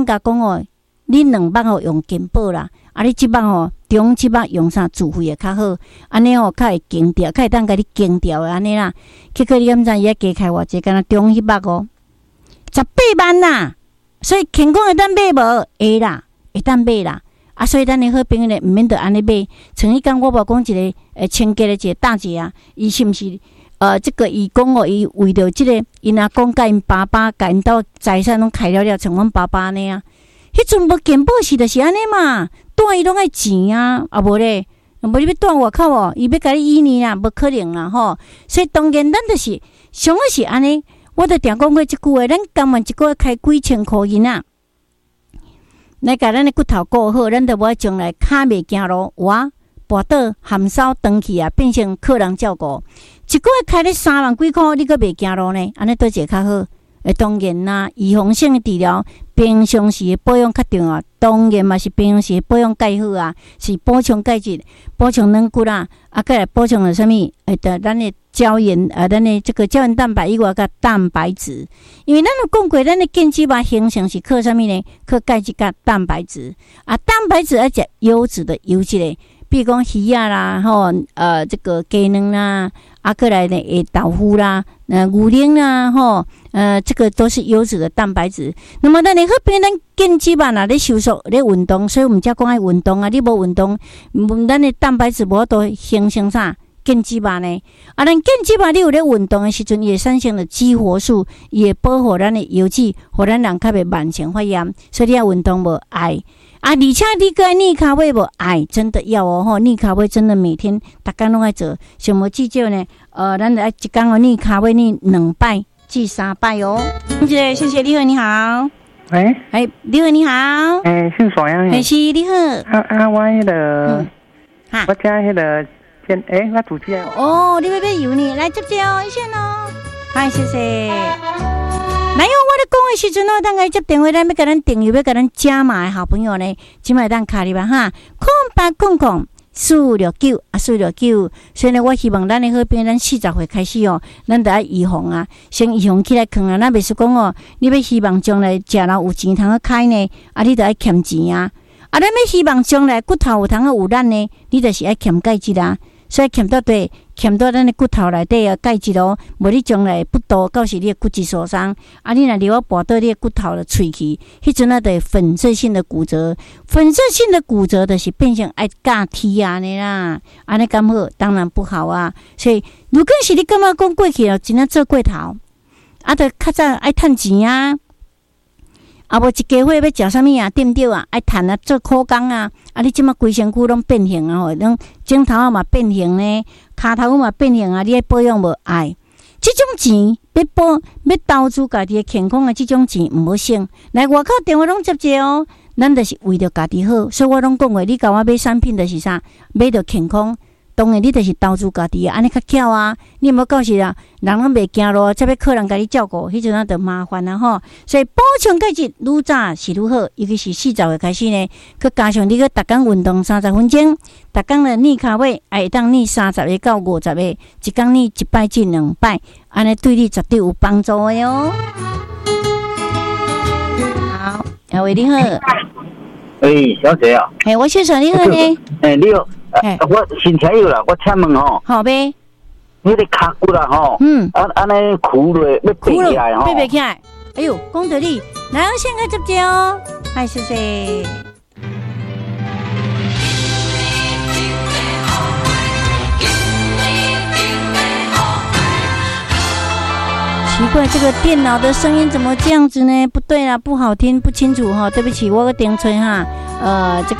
甲讲哦，你2目哦用健保啦，啊你1目哦中1目用啥自费的较好，安尼哦较会经掉，较会当甲你经掉的安尼啦。结果你敢知伊加开偌济，敢若中1目哦18万啦，所以健康会当买无？会啦，会当买啦。啊，所以咱的好朋友咧，毋免得安尼买。前一天我无讲一个清洁的一个大姐啊，伊是毋是这个伊讲哦，伊为着即个因阿公甲因爸爸甲因兜财产拢开了，像阮爸爸安尼啊。迄阵无健保是就是安尼嘛，住伊拢爱钱啊，啊无咧，无你要住外口哦，伊要甲你医你啦，无可能啦吼。所以当然咱就是上好是安尼，我都定讲过即句话，咱甘愿一个月开几千箍银啊。来甲咱的骨头顾好，咱就无将来骹袂行路，哇，跋倒含梢长去啊，变成客人照顾。一个月开咧3万几箍，你阁袂行路呢？安尼倒一个较好。当然啦，预防性的治疗，平常时的保养较重要。当然嘛是平常时的保养介好啊，是补充钙质、补充软骨啦，啊，再来补充了什么？咱的胶原，咱的这个胶原蛋白以外，甲蛋白质。因为咱有讲过，咱的健肌嘛形成是靠什么呢？靠钙质甲蛋白质。啊，蛋白质要食优质的油脂嘞，比如讲鱼啊啦，吼，这个鸡卵啦。啊，过来呢，豆腐啦，牛奶啦，吼，这个都是优质的蛋白质。那么，咱好变咱健肌嘛，若咧收缩咧运动，所以我们才讲爱运动啊。你无运动，咱的蛋白质无都形成啥健肌嘛呢？啊，咱健肌嘛，你有咧运动的时阵，伊会产生了激活素，伊会保护咱的油脂，互咱人较袂慢性发炎。所以你要运动无爱。啊，而且你个逆咖啡无爱，真的要哦吼！逆咖啡真的每天大家拢爱做，上无至少呢，咱来一天哦逆咖啡逆2摆至3摆哦。谢谢李贺你好。 喂， 李贺你好。 姓爽呀？ 是李贺。 我迄个，我家迄个我主机哦，你要油呢？来接哦，一线哦。嗨，谢谢。来哟！我咧讲的时阵哦，当个接电话，咱要甲咱订阅，要甲咱加码的好朋友呢，即摆当卡哩吧哈，0800-469啊469。所以呢，我希望咱的好朋友，咱40岁开始哦，咱得要预防啊，先预防起来扛啊。咱袂说讲哦，你要希望将来食了有钱通去开呢，啊，你得要欠钱啊。啊，咱要希望将来骨头有通去有力呢，你就是要欠钙质啊。所以欠到咱的骨头内底啊钙质哦，无你将来不多，到时你的骨质受伤，啊，你若留跋到你的骨头的喙齿，迄阵啊，就粉碎性的骨折。粉碎性的骨折就是变成爱架踢啊尼啦，安尼敢好？当然不好啊。所以如果是你感觉讲过去了，真正做过头，啊，就较早爱趁钱啊。啊，无一家伙要食啥物啊？对毋对啊？爱趁啊，做苦工啊！啊，你即马规身躯拢变形啊！吼，拢枕头啊嘛变形呢，骹头嘛变形啊！你爱保养无爱？即种钱要投资家己的健康啊！即种钱毋好省。来外口电话拢接者哦，咱就是为着家己好，所以我拢讲话，你甲我买产品就是啥？买着健康。当然，你就是投资家己，安尼较巧啊！你无到时啊，人拢袂行路，才要客人甲你照顾，迄阵啊就麻烦啦吼。所以补充钙质愈早是愈好，尤其是40岁开始呢，佮加上你佮逐工运动30分钟，逐工的逆骹尾，会当逆30个到50个，一工逆1摆至2摆，安尼对你绝对有帮助的哟。好，喂，你好。 小姐啊。 我先生你好呢。 你好。我身体有啦，我请问吼。 好呗。 你的脚骨啦吼。安尼苦落要背起来吼。 背起来。哎呦，讲道理，来先个接哦。嗨，谢谢。奇怪，这个电脑的声音怎么这样子呢？不对啦，不好听，不清楚哈，对不起，我个顶吹哈，这个。